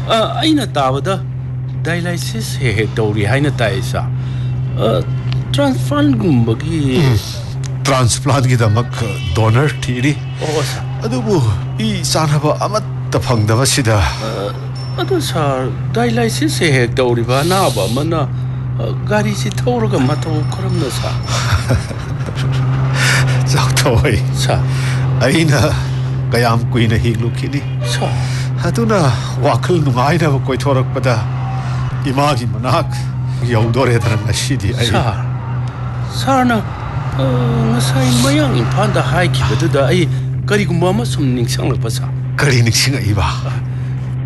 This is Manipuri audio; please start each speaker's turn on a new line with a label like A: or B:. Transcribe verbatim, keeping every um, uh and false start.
A: ꯑꯩꯅ ꯇꯥꯕꯗ ꯗꯥꯏꯂꯥꯏꯁꯤꯁ ꯍꯦꯛ ꯍꯦꯛ ꯇꯧꯔꯤ ꯍꯥꯏꯅ ꯇꯥꯏ ꯁꯥ ꯇ꯭ꯔꯥꯟꯁꯄ꯭ꯂꯥꯟꯠꯒꯨꯝꯕꯒꯤ
B: ꯇ꯭ꯔꯥꯟꯁꯄ꯭ꯂꯥꯟꯠꯒꯤꯗꯃꯛ ꯗꯣꯅꯔ ꯊꯤꯔꯤ
A: ꯑꯣ ꯁꯥꯔ
B: ꯑꯗꯨꯕꯨ ꯏ ꯆꯥꯅꯕ ꯑꯃꯠꯇ ꯐꯪꯗꯕꯁꯤꯗ
A: ꯑꯗꯨ ꯁꯥꯔ ꯗꯥꯏꯂꯥꯏꯁꯤꯁ ꯍꯦꯛ ꯍꯦꯛ ꯇꯧꯔꯤꯕ ꯑꯅꯥꯕ ꯑꯃꯅ ꯒꯥꯔꯤꯁꯤ ꯊꯧꯔꯒ ꯃꯇꯧ ꯀꯔꯝꯅ ꯁꯥꯔ
B: ꯆꯥꯎꯊꯣꯏ
A: ꯁꯥꯔ
B: ꯑꯩꯅ ꯀꯌꯥꯝ ꯀꯨꯏꯅ ꯍꯤꯡꯂꯨꯈꯤꯅꯤ
A: ꯁꯥꯔ
B: ꯑꯗꯨꯅ ꯋꯥꯈꯜ ꯅꯨꯡꯉꯥꯏꯅꯕ ꯀꯣꯏꯊꯣꯔꯛꯄꯗ ꯏꯃꯥꯒꯤ ꯃꯅꯥꯛ ꯌꯧꯗꯣꯔꯦꯗꯅ ꯉꯁꯤꯗꯤ ꯑꯩ
A: ꯁꯥꯔ ꯁꯥꯔꯅ ꯉꯁꯥꯏ ꯃꯌꯥꯡ ꯏꯝꯐꯥꯜꯗ ꯍꯥꯏꯈꯤꯕꯗꯨꯗ ꯑꯩ ꯀꯔꯤꯒꯨꯝꯕ ꯑꯃ ꯁꯨꯝ ꯅꯤꯡꯁꯤꯡꯂꯛꯄ ꯁꯥꯔ
B: ꯀꯔꯤ ꯅꯤꯡꯁꯤꯡꯉꯛꯏꯕ